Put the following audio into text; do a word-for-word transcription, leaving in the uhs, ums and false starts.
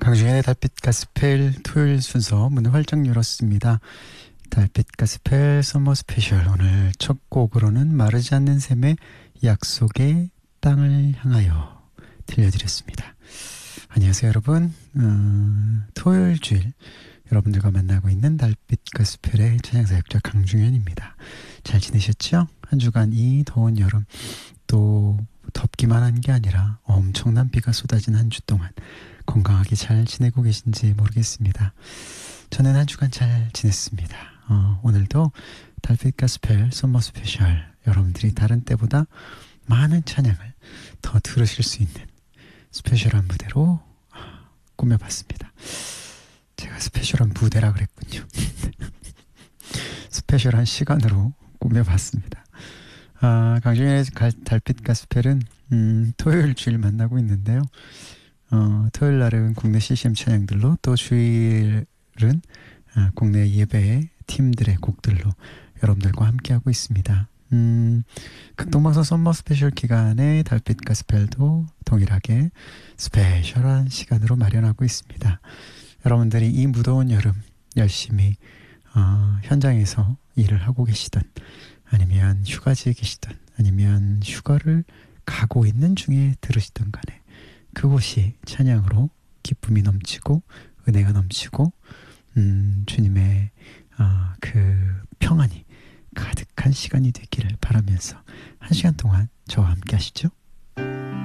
강중현의 달빛 가스펠 토요일 순서 문을 활짝 열었습니다. 달빛 가스펠 서머 스페셜, 오늘 첫 곡으로는 마르지 않는 샘의 약속의 땅을 향하여 들려드렸습니다. 안녕하세요 여러분. 어, 토요일 주일 여러분들과 만나고 있는 달빛 가스펠의 찬양사역자 강중현입니다. 잘 지내셨죠? 한 주간 이 더운 여름, 또 덥기만 한 게 아니라 엄청난 비가 쏟아진 한 주 동안 건강하게 잘 지내고 계신지 모르겠습니다. 저는 한 주간 잘 지냈습니다. 어, 오늘도 달빛 가스펠 썸머 스페셜, 여러분들이 다른 때보다 많은 찬양을 더 들으실 수 있는 스페셜한 무대로 꾸며봤습니다. 제가 스페셜한 무대라 그랬군요. 스페셜한 시간으로 꾸며봤습니다. 아, 강중현의 달빛 가스펠은 음, 토요일 주일 만나고 있는데요. 어, 토요일 날은 국내 씨씨엠 찬양들로, 또 주일은 아, 국내 예배 팀들의 곡들로 여러분들과 함께하고 있습니다. 음, 극동방송 썸머 스페셜 기간에 달빛 가스펠도 동일하게 스페셜한 시간으로 마련하고 있습니다. 여러분들이 이 무더운 여름 열심히 어, 현장에서 일을 하고 계시던, 아니면 휴가지에 계시던, 아니면 휴가를 가고 있는 중에 들으시던 간에 그곳이 찬양으로 기쁨이 넘치고 은혜가 넘치고 음, 주님의 어, 그 평안이 가득한 시간이 되기를 바라면서 한 시간 동안 저와 함께 하시죠.